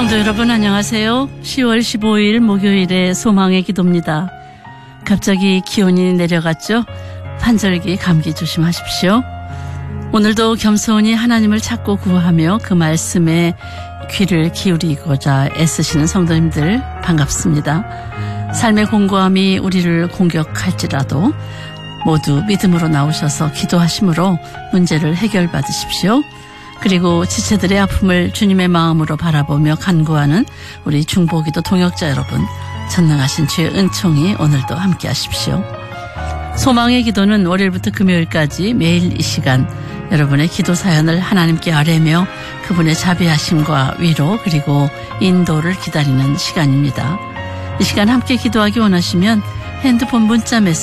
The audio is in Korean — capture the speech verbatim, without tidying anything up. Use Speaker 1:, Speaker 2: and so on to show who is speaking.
Speaker 1: 성도 여러분 안녕하세요. 시월 십오일 목요일의 소망의 기도입니다. 갑자기 기온이 내려갔죠? 환절기 감기 조심하십시오. 오늘도 겸손히 하나님을 찾고 구하며 그 말씀에 귀를 기울이고자 애쓰시는 성도님들 반갑습니다. 삶의 공고함이 우리를 공격할지라도 모두 믿음으로 나오셔서 기도하심으로 문제를 해결받으십시오. 그리고 지체들의 아픔을 주님의 마음으로 바라보며 간구하는 우리 중보기도 동역자 여러분, 전능하신 주의 은총이 오늘도 함께 하십시오. 소망의 기도는 월요일부터 금요일까지 매일 이 시간 여러분의 기도 사연을 하나님께 아뢰며 그분의 자비하심과 위로 그리고 인도를 기다리는 시간입니다. 이 시간 함께 기도하기 원하시면 핸드폰 문자 메시지